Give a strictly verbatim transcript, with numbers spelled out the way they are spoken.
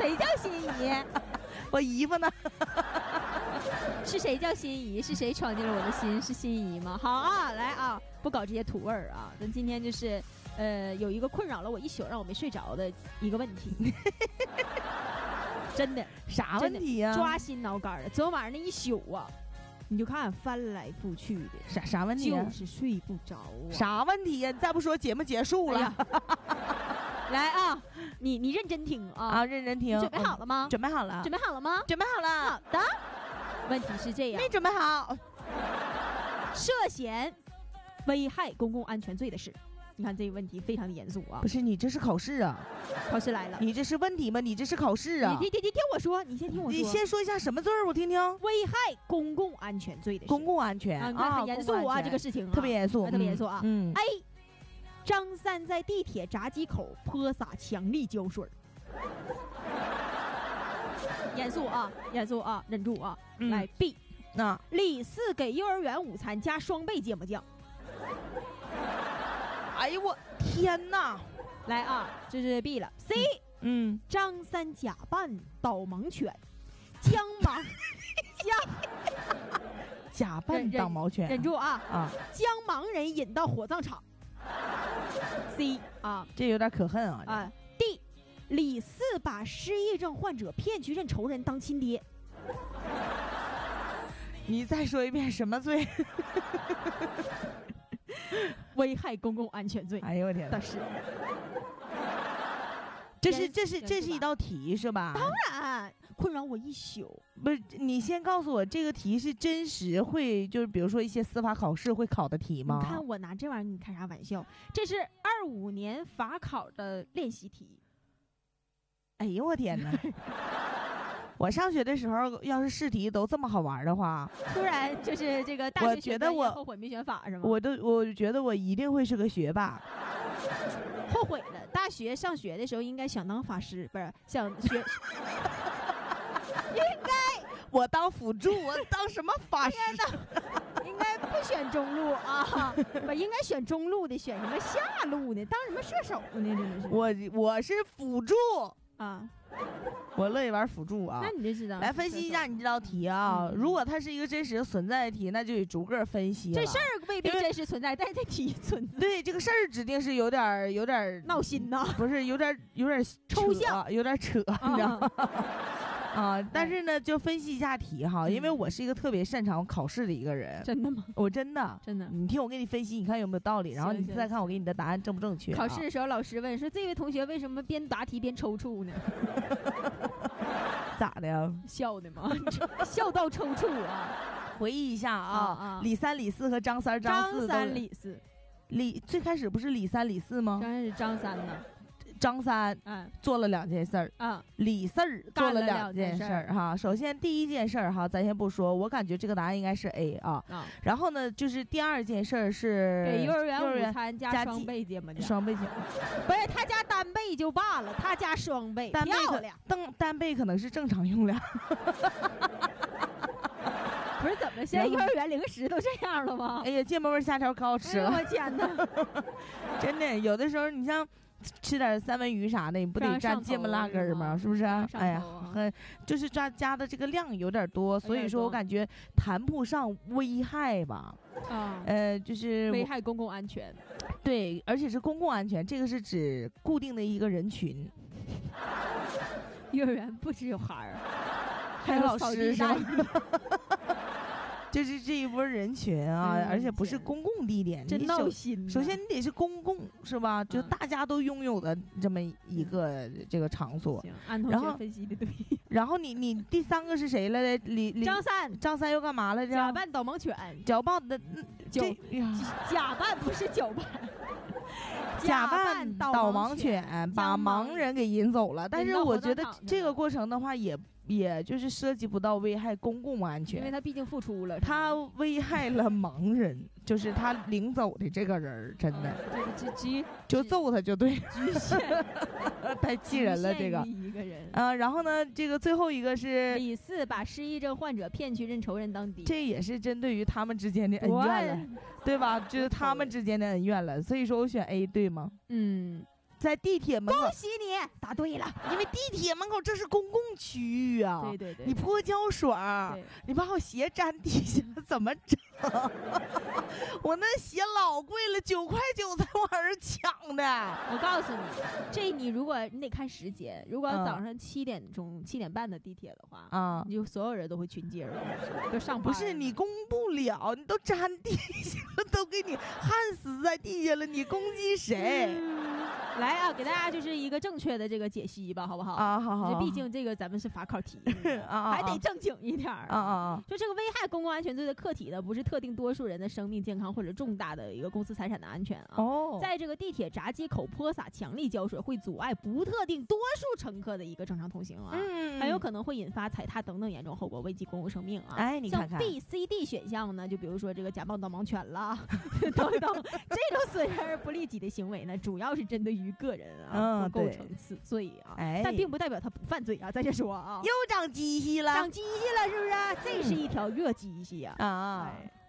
谁叫心仪？ 我姨夫呢？ 是谁叫心仪？是谁闯进了我的心？是心仪吗？好啊，来啊，不搞这些土味儿啊。咱今天就是，呃，有一个困扰了我一宿，让我没睡着的一个问题。真的， 啥问题呀、啊？ 抓心挠肝的。昨天晚上那一宿啊，你就看翻来覆去的， 啥啥问题、啊？ 就是睡不着啊。 啥问题呀、啊？你再不说节目结束了。 哎、来啊，你你认真听啊啊，认真听。 准备好了吗？ 嗯、准备好了。 准备好了吗？ 准备好了。 好的。问题是这样， 没准备好， 涉嫌危害公共安全罪的事。你看这个问题非常的严肃啊！ 不是你这是考试啊， 考试来了， 你这是问题吗？你这是考试啊！ 你你你听我说，你先听我说， 你先说一下什么罪儿，我听听。 危害公共安全罪的事。 公共安全啊，那很严肃啊，这个事情、啊、 特别严肃、 啊，特别严肃啊。 嗯。 A， 张三在地铁闸机口泼洒强力胶水。严肃啊，严肃啊，忍住啊！嗯、来 B。 那李四给幼儿园午餐加双倍芥末酱。 哎呦我天哪！ 来啊，这是 B 了。C， 嗯， 张三假扮导盲犬，将盲将假扮导盲犬， 忍住啊啊， 将盲人引到火葬场。C 啊， 这有点可恨啊啊。D， 李四把失忆症患者骗去认仇人当亲爹。 你再说一遍什么罪？ 危害公共安全罪。 哎呦我天！ 但是， 这是这是这是一道题是吧？ 当然，困扰我一宿。 不是，你先告诉我这个题是真实会，就是比如说一些司法考试会考的题吗？ 你看我拿这玩意儿，你开啥玩笑？这是二五年法考的练习题。 哎呦我天哪！我上学的时候，要是试题都这么好玩的话， 突然就是这个大学我觉得我后悔没选法是吗？ 我都我觉得我一定会是个学霸。 后悔了，大学上学的时候应该想当法师，不是想学，应该我当辅助，我当什么法师呢？应该不选中路啊，不应该选中路的，选什么下路呢？当什么射手呢？真的是我我是辅助啊。 我乐意玩辅助啊， 那你就知道。 来分析一下你这道题啊，嗯、如果它是一个真实存在的题，那就得逐个分析了。 这事儿未必真实存在，但是这题存在。 对，这个事儿指定是有点有点闹心呐， 不是有点有点抽象， 有点扯，你知道吗？啊，但是呢，就分析一下题哈，因为我是一个特别擅长考试的一个人。 真的吗？ 我真的真的。 你听我给你分析，你看有没有道理，然后你再看我给你的答案正不正确。 考试的时候，老师问说：“这位同学为什么边答题边抽搐呢？” 咋的呀？ 笑的吗？笑到抽搐啊！ 回忆一下啊， 啊啊李三、李四和张三、 张四、 三、李四。 李最开始不是李三、李四吗？ 刚开始张三呢。 张三嗯做了两件事儿， 嗯， 李四儿做了两件事儿哈。首先第一件事儿哈，咱先不说，我感觉这个答案应该是 A 啊。 啊， 然后呢，就是第二件事儿是给幼儿园午餐加双倍芥末酱， 双倍芥末， 不是他加单倍就罢了，他加双倍， 单倍漂亮。 单单倍可能是正常用量。 不是怎么，现在幼儿园零食都这样了吗？ 哎呀，芥末味虾条可好吃了！ 哎、我天哪， 真的，有的时候你像吃点三文鱼啥的，你不得蘸芥末辣根吗？是不是？哎呀，很就是加加的这个量有点多，所以说我感觉谈不上危害吧。 啊， 呃，就是危害公共安全。 对，而且是公共安全，这个是指固定的一个人群。 幼儿园不只有孩儿， 还有老师是吧？ 就是这一波人群啊，嗯、而且不是公共地点， 真闹心。 首先你得是公共是吧？就大家都拥有的这么一个这个场所。 行，按同学分析的对。 然后你你第三个是谁来的？李李张三， 张三又干嘛来着？ 假扮导盲犬， 假扮的假假扮不是假扮。 假扮导盲犬把盲人给引走了，但是我觉得这个过程的话也也就是涉及不到危害公共安全， 因为他毕竟付出了， 他危害了盲人，就是他领走的这个人真的， 就就就揍他就对， 局限， 太气人了这个一个人啊。然后呢，这个最后一个是李四把失忆症患者骗去认仇人当爹， 这也是针对于他们之间的恩怨了，对吧？就是他们之间的恩怨了，所以说我选 A 对吗？ 嗯， 在地铁门口， 恭喜你答对了， 因为地铁门口这是公共区域啊。 对对对， 你泼胶水，你把我鞋粘地下了，怎么整？我那鞋老贵了，九块九才往这抢的。 我告诉你，这你如果你得看时间，如果早上七点钟、七点半的地铁的话，啊、嗯，你就所有人都会群接而入，就上班。 不是你攻不了，你都粘地下了，都给你焊死在地下了，你攻击谁？ 嗯来啊，给大家就是一个正确的这个解析吧，好不好？ 啊，好好。 毕竟这个咱们是法考题， 啊， 还得正经一点儿啊啊啊！ 就这个危害公共安全罪的客体呢，不是特定多数人的生命健康或者重大的一个公司财产的安全啊。 哦， 在这个地铁闸机口泼洒强力胶水，会阻碍不特定多数乘客的一个正常通行啊，嗯，很有可能会引发踩踏等等严重后果，危及公共生命啊。 哎，你看看， 像 B、C、D 选项呢，就比如说这个假冒导盲犬啦，等等，这种损人而不利己的行为呢，主要是针对于个人啊。 嗯， 构成此罪啊， 哎， 但并不代表他不犯罪啊。咱先说啊， 又长鸡西了， 长鸡西了，是不是？这是一条热鸡西呀！ 啊。 哎